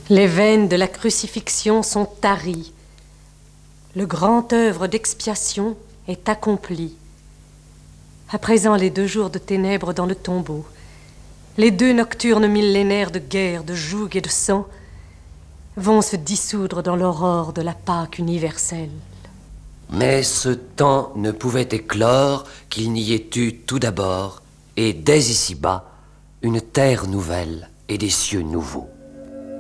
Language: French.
Les veines de la crucifixion sont taries. Le grand œuvre d'expiation est accompli. À présent, les 2 jours de ténèbres dans le tombeau, les 2 nocturnes millénaires de guerre, de joug et de sang vont se dissoudre dans l'aurore de la Pâque universelle. Mais ce temps ne pouvait éclore qu'il n'y ait eu tout d'abord, et dès ici-bas, une terre nouvelle et des cieux nouveaux.